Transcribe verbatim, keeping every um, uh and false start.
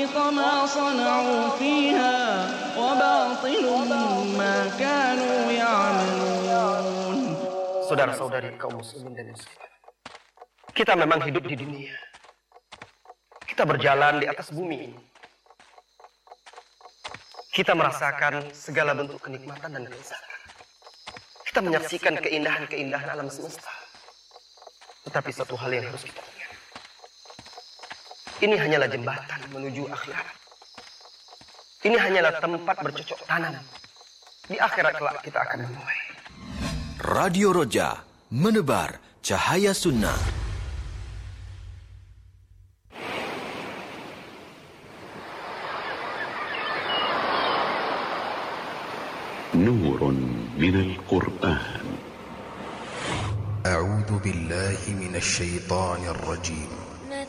وحبط ما صنعوا فيها وباطل ما كانوا يعملون. Saudara-saudari kaum muslimin dan muslimat, kita memang hidup di dunia. Kita berjalan di atas bumi ini. Kita merasakan segala bentuk kenikmatan dan kelezatan. Kita menyaksikan keindahan-keindahan alam semesta. Tetapi satu hal yang harus kita ingat, ini hanyalah jembatan menuju akhirat. Ini hanyalah tempat bercocok tanam. Di akhirat kelak kita akan menuai. Radio Roja, menebar cahaya sunnah. نور من القرآن. أعوذ بالله من الشيطان الرجيم.